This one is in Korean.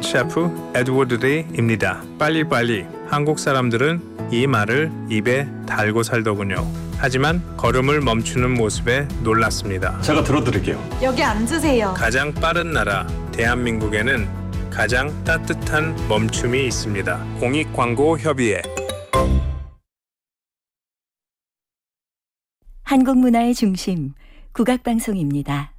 셰프 에드워드 데이입니다. 빨리빨리. 한국 사람들은 이 말을 입에 달고 살더군요. 하지만 걸음을 멈추는 모습에 놀랐습니다. 제가 들어드릴게요. 여기 앉으세요. 가장 빠른 나라 대한민국에는 가장 따뜻한 멈춤이 있습니다. 공익광고협의회. 한국 문화의 중심 국악방송입니다.